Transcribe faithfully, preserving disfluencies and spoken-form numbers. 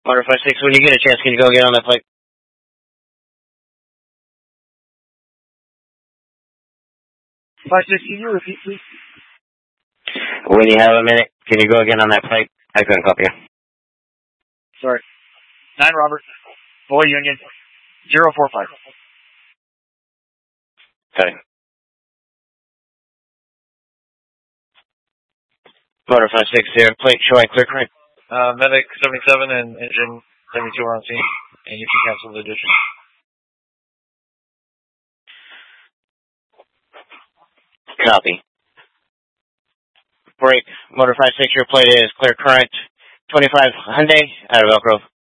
Motor five six, when you get a chance, can you go get on that plate? five six, can you repeat, please? When you have a minute, can you go again on that plate? I couldn't copy you. Sorry. nine Robert, Boy Union, zero four five. Okay. Motor five six here, plate showing clear current. Uh, medic seventy-seven and engine seventy-two are on scene, and you can cancel the addition. Copy. Break. Motor five six, your plate is clear current. twenty-five Hyundai out of Elk Grove.